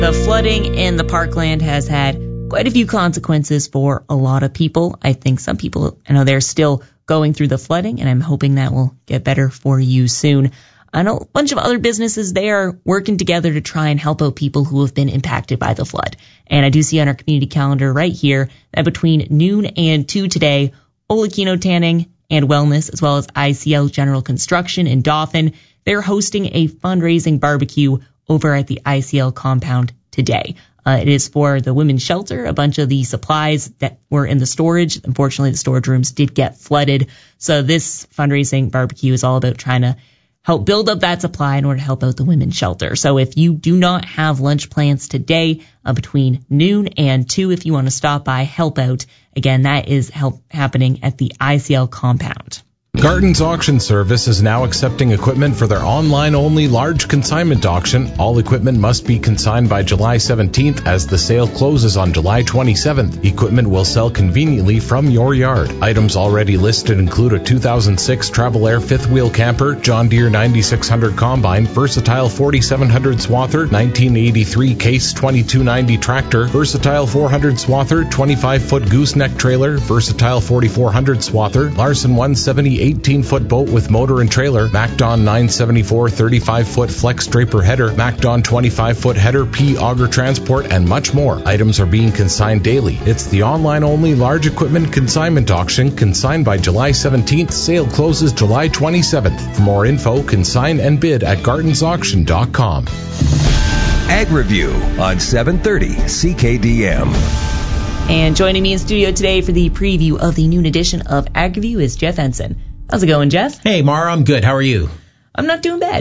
The flooding in the parkland has had quite a few consequences for a lot of people. I think some people, I know they're still going through the flooding, and I'm hoping that will get better for you soon. I know a bunch of other businesses, they are working together to try and help out people who have been impacted by the flood. And I do see on our community calendar right here that between noon and 2 today, Olakino Tanning and Wellness, as well as ICL General Construction in Dauphin, they're hosting a fundraising barbecue over at the ICL compound today. It is for the women's shelter. A bunch of the supplies that were in the storage, unfortunately, the storage rooms did get flooded. So this fundraising barbecue is all about trying to help build up that supply in order to help out the women's shelter. So if you do not have lunch plans today between noon and 2, if you want to stop by, help out. Again, that is happening at the ICL compound. Garton's Auction Service is now accepting equipment for their online-only large consignment auction. All equipment must be consigned by July 17th as the sale closes on July 27th. Equipment will sell conveniently from your yard. Items already listed include a 2006 Travel Air fifth wheel camper, John Deere 9600 combine, Versatile 4700 swather, 1983 Case 2290 tractor, Versatile 400 swather, 25-foot gooseneck trailer, Versatile 4400 swather, Larson 170 18-foot boat with motor and trailer, MacDon 974 35-foot flex draper header, MacDon 25-foot header, P auger transport, and much more. Items are being consigned daily. It's the online-only large equipment consignment auction, consigned by July 17th. Sale closes July 27th. For more info, consign and bid at gardensauction.com. Ag Review on 730 CKDM. And joining me in studio today for the preview of the noon edition of Ag Review is Jeff Ensign. How's it going, Jeff? Hey, Mara, I'm good. How are you? I'm not doing bad.